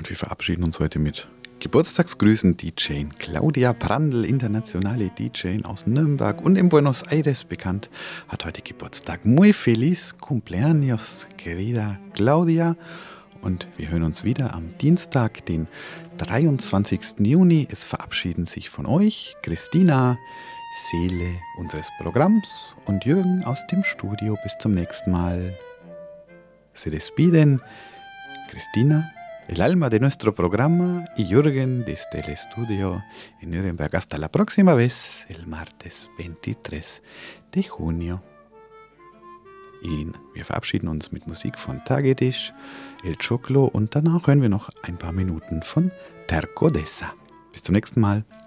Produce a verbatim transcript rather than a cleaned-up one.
Und wir verabschieden uns heute mit Geburtstagsgrüßen. D J Claudia Brandl, internationale D J aus Nürnberg und in Buenos Aires bekannt, hat heute Geburtstag. Muy feliz cumpleaños, querida Claudia. Und wir hören uns wieder am Dienstag, den dreiundzwanzigsten Juni. Es verabschieden sich von euch Christina, Seele unseres Programms und Jürgen aus dem Studio. Bis zum nächsten Mal. Se despiden Cristina, el alma de nuestro programa, y Jürgen desde el estudio en Nuremberg. Hasta la próxima vez, el martes veintitrés de junio. Und wir verabschieden uns mit Musik von Tagedish, El Choclo und danach hören wir noch ein paar Minuten von Terco Dessa. Bis zum nächsten Mal.